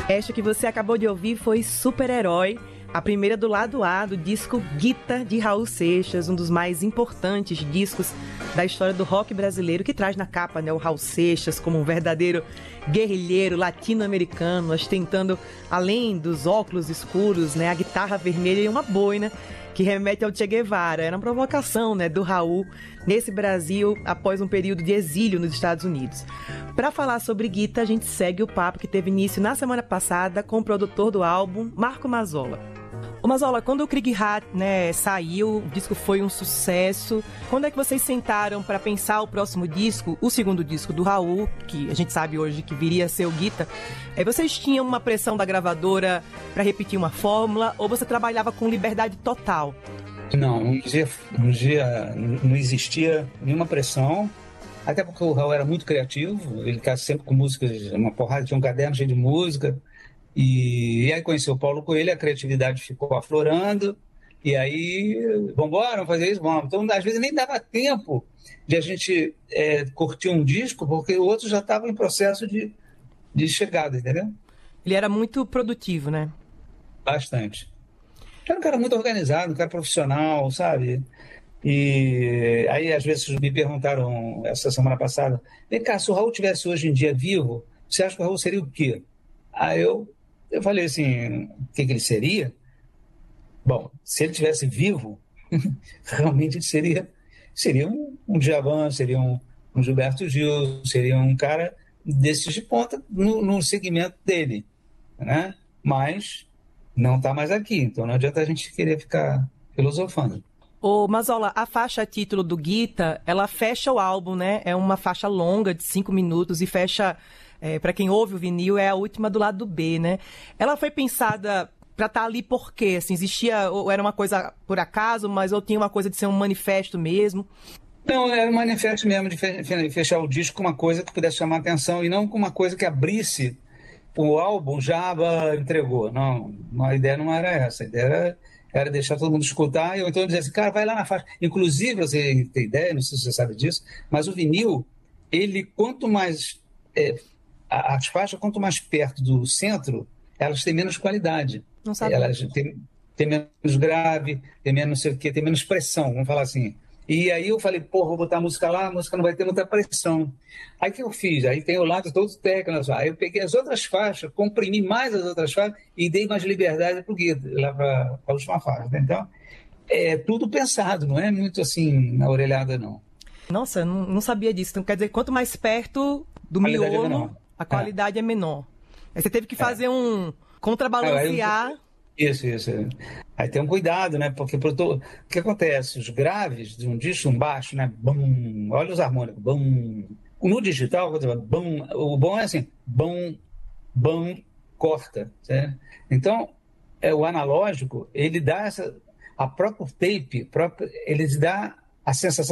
Esta que você acabou de ouvir foi Super-Herói, a primeira do lado A do disco Guita, de Raul Seixas, um dos mais importantes discos da história do rock brasileiro, que traz na capa, né, o Raul Seixas como um verdadeiro guerrilheiro latino-americano, ostentando, além dos óculos escuros, né, a guitarra vermelha e uma boina, que remete ao Che Guevara. Era uma provocação, né, do Raul nesse Brasil após um período de exílio nos Estados Unidos. Para falar sobre Guita, a gente segue o papo que teve início na semana passada com o produtor do álbum, Marco Mazzola. Ô Mazzola, quando o Krieg Hat, né, saiu, o disco foi um sucesso. Quando é que vocês sentaram para pensar o próximo disco, o segundo disco do Raul, que a gente sabe hoje que viria a ser o Guita? Vocês tinham uma pressão da gravadora para repetir uma fórmula ou você trabalhava com liberdade total? Não existia nenhuma pressão, até porque o Raul era muito criativo, ele ficava sempre com músicas, uma porrada, tinha um caderno cheio de música. E aí conheceu o Paulo Coelho, a criatividade ficou aflorando, e aí, vamos embora, vamos fazer isso? Vamos. Então, às vezes, nem dava tempo de a gente curtir um disco, porque o outro já estava em processo de chegada, entendeu? Ele era muito produtivo, né? Bastante. Era um cara muito organizado, um cara profissional, sabe? E aí, às vezes, me perguntaram, essa semana passada, vem cá, se o Raul tivesse hoje em dia vivo, você acha que o Raul seria o quê? Aí eu falei assim, o que ele seria? Bom, se ele tivesse vivo, realmente ele seria um Djavan, seria um Gilberto Gil, seria um cara desses de ponta no segmento dele, né? Mas não está mais aqui, então não adianta a gente querer ficar filosofando. Ô, Mazzola, a faixa título do Guita, ela fecha o álbum, né? É uma faixa longa de 5 minutos e fecha... para quem ouve o vinil, é a última do lado B, né? Ela foi pensada para estar ali por quê? Assim, existia, ou era uma coisa por acaso, mas ou tinha uma coisa de ser um manifesto mesmo? Não, era um manifesto mesmo de fechar o disco com uma coisa que pudesse chamar atenção e não com uma coisa que abrisse o álbum já entregou. Não, a ideia não era essa. A ideia era deixar todo mundo escutar, ou então dizer assim, cara, vai lá na faixa. Inclusive, você tem ideia, não sei se você sabe disso, mas o vinil, ele, quanto mais... as faixas, quanto mais perto do centro, elas têm menos qualidade. Não sabia. Elas têm menos grave, têm menos não sei o quê, têm menos pressão, vamos falar assim. E aí eu falei, vou botar a música lá, a música não vai ter muita pressão. Aí o que eu fiz? Aí tem o lado todo técnico. Aí eu peguei as outras faixas, comprimi mais as outras faixas e dei mais liberdade para o Guita, lá para a última faixa. Então, é tudo pensado, não é muito assim, na orelhada, não. Nossa, não sabia disso. Então, quer dizer, quanto mais perto do miolo, a qualidade é menor. Aí você teve que fazer um contrabalancear. Isso. Aí tem um cuidado, né? Porque o que acontece? Os graves de um disco, um baixo, né? Bum, olha os harmônicos. Bum. No digital, bum, o bom é assim, bum, corta. Certo? Então, o analógico, ele dá a própria tape, ele dá a sensação